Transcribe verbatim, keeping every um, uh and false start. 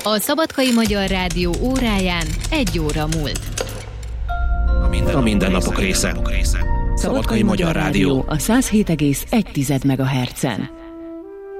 A Szabadkai Magyar Rádió óráján egy óra múlt. A mindennapok része. Szabadkai Magyar Rádió a száz hét egész egy MHz-en.